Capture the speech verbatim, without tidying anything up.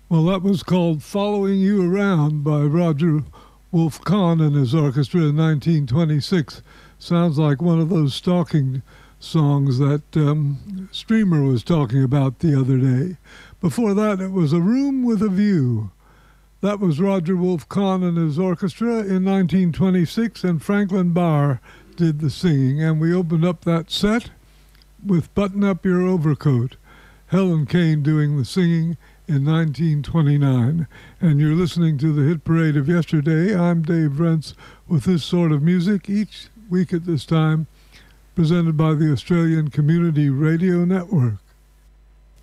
Well, that was called Following You Around by Roger Wolf Kahn and his orchestra in nineteen twenty-six. Sounds like one of those stalking songs that um, Streamer was talking about the other day. Before that, it was A Room with a View. That was Roger Wolf Kahn and his orchestra in nineteen twenty-six, and Franklin Barr did the singing. And we opened up that set with Button Up Your Overcoat, Helen Kane doing the singing in nineteen twenty-nine. And you're listening to the Hit Parade of Yesterday. I'm Dave Rentz with this sort of music each week at this time, presented by the Australian Community Radio Network.